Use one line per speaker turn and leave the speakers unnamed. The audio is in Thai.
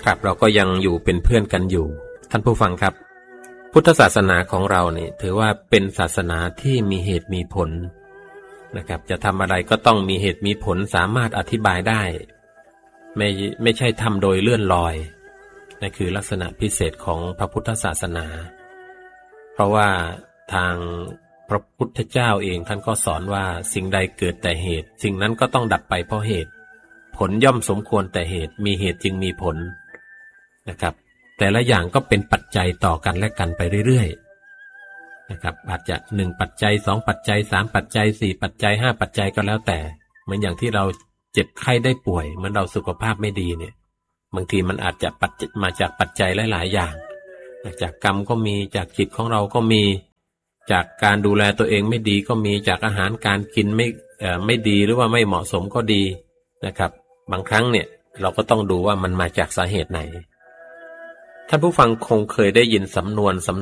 ครับเราก็ยังอยู่เป็นเพื่อนกันอยู่ท่านผู้ฟังครับพุทธศาสนาของเราเนี่ยถือว่าเป็นศาสนาที่มีเหตุมีผลนะครับจะทำอะไรก็ต้องมีเหตุมีผลสามารถอธิบายได้ไม่ใช่ทำโดยเลื่อนลอยนั่นคือลักษณะพิเศษของพระพุทธศาสนาเพราะว่าทางพระพุทธเจ้าเองท่านก็สอนว่าสิ่งใดเกิดแต่เหตุสิ่งนั้นก็ต้องดับไปเพราะเหตุผลย่อมสมควรแต่เหตุมีเหตุจึงมีผลนะครับแต่ละอย่างก็เป็นปัจจัยต่อกันและกันไปเรื่อยๆนะครับอาจจะ1ปัจจัย2ปัจจัย3ปัจจัย4ปัจจัย5ปัจจัยก็แล้วแต่เหมือนอย่างที่เราเจ็บไข้ได้ป่วยเหมือนเราสุขภาพไม่ดีเนี่ยบางทีมันอาจจะมาจากปัจจัยหลายๆอย่างจากกรรมก็มีจากจิตของเราก็มีจากการดูแลตัวเองไม่ดีก็มีจากอาหารการกินไม่ดีหรือว่าไม่เหมาะสมก็ดีนะครับบางครั้งเนี่ยเราก็ต้องดูว่ามันมาจากสาเหตุไหนท่านผู้ฟังคงเคยได้ยินสำนวน